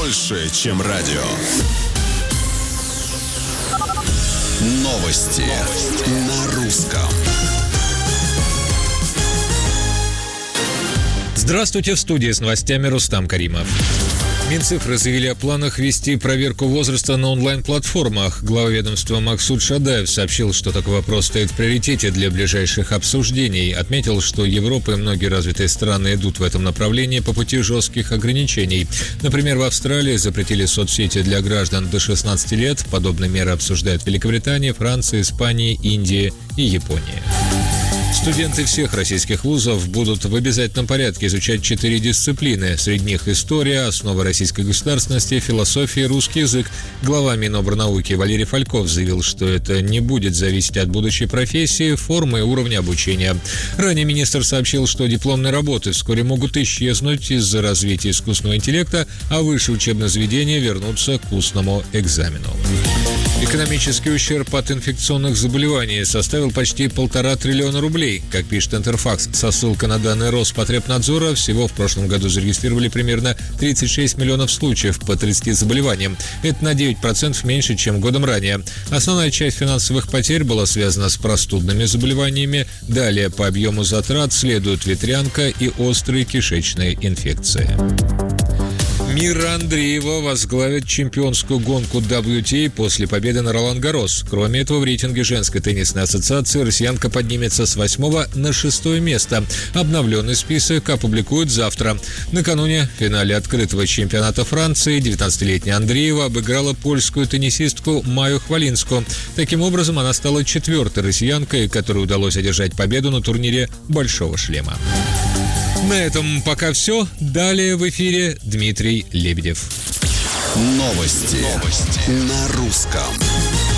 больше, чем радио. Новости на русском. Здравствуйте, в студии с новостями Рустам Каримов. Минцифры заявили о планах вести проверку возраста на онлайн-платформах. Глава ведомства Максут Шадаев сообщил, что такой вопрос стоит в приоритете для ближайших обсуждений. Отметил, что Европа и многие развитые страны идут в этом направлении по пути жестких ограничений. Например, в Австралии запретили соцсети для граждан до 16 лет. Подобные меры обсуждают Великобритания, Франция, Испания, Индия и Япония. Студенты всех российских вузов будут в обязательном порядке изучать 4 дисциплины. Среди них история, основы российской государственности, философия, русский язык. Глава Минобрнауки Валерий Фальков заявил, что это не будет зависеть от будущей профессии, формы и уровня обучения. Ранее министр сообщил, что дипломные работы вскоре могут исчезнуть из-за развития искусственного интеллекта, а высшие учебные заведения вернутся к устному экзамену. Экономический ущерб от инфекционных заболеваний составил почти 1,5 триллиона рублей. Как пишет Интерфакс, со ссылкой на данные Роспотребнадзора, всего в прошлом году зарегистрировали примерно 36 миллионов случаев по 30 заболеваниям. Это на 9% меньше, чем годом ранее. Основная часть финансовых потерь была связана с простудными заболеваниями. Далее по объему затрат следуют ветрянка и острые кишечные инфекции. Мира Андреева возглавит чемпионскую гонку WTA после победы на Ролан-Гаррос. Кроме этого, в рейтинге женской теннисной ассоциации россиянка поднимется с 8 на 6 место. Обновленный список опубликуют завтра. Накануне в финале открытого чемпионата Франции 19-летняя Андреева обыграла польскую теннисистку Маю Хвалинскую. Таким образом, она стала 4-й россиянкой, которой удалось одержать победу на турнире «Большого шлема». На этом пока все. Далее в эфире Дмитрий Лебедев. Новости на русском.